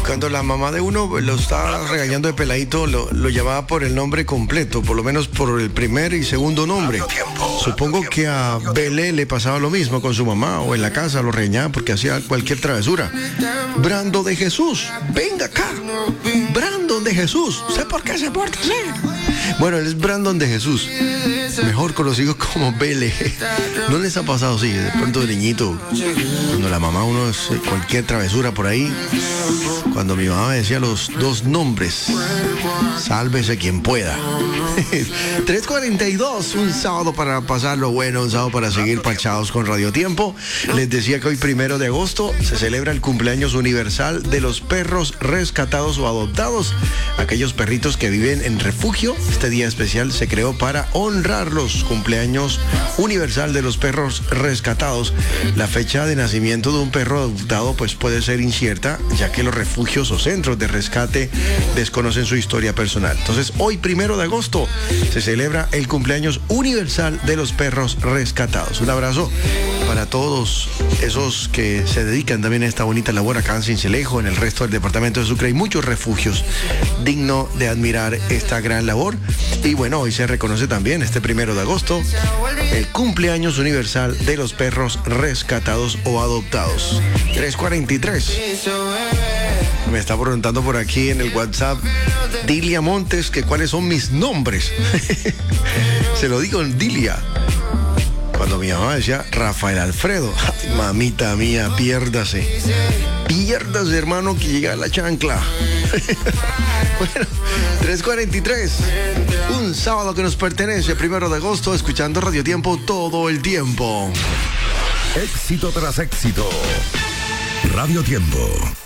Cuando la mamá de uno lo estaba regañando de peladito, lo llamaba por el nombre completo, por lo menos por el primer y segundo nombre. Supongo que a Belé le pasaba lo mismo con su mamá, o en la casa lo regañaba porque hacía cualquier travesura. Brando de Jesús, venga acá. Brandon de Jesús, ¿sé por qué se porta así? Bueno, él es Brandon de Jesús, mejor conocido como Bele. ¿No les ha pasado así? De pronto de niñito, cuando la mamá uno hace cualquier travesura por ahí, cuando mi mamá me decía los dos nombres, sálvese quien pueda. 3:42, un sábado para pasarlo bueno, un sábado para seguir parchados con Radio Tiempo. Les decía que hoy 1 de agosto se celebra el cumpleaños universal de los perros rescatados o adoptados, aquellos perritos que viven en refugio. Este día especial se creó para honrarlos. Cumpleaños universal de los perros rescatados. La fecha de nacimiento de un perro adoptado pues puede ser incierta, ya que los refugios o centros de rescate desconocen su historia personal. Entonces, hoy 1 de agosto se celebra el cumpleaños universal de los perros rescatados. Un abrazo para todos esos que se dedican también a esta bonita labor acá en Sincelejo, en el resto del departamento de Sucre. Hay muchos refugios, digno de admirar esta gran labor. Y bueno, hoy se reconoce también este 1 de agosto el cumpleaños universal de los perros rescatados o adoptados. 3:43. Me está preguntando por aquí en el WhatsApp Dilia Montes que cuáles son mis nombres. Se lo digo en Dilia. Cuando mi mamá decía Rafael Alfredo, ay, mamita mía, piérdase, hermano, que llega la chancla. Bueno, 3:43, un sábado que nos pertenece, 1 de agosto, escuchando Radio Tiempo todo el tiempo. Éxito tras éxito. Radio Tiempo.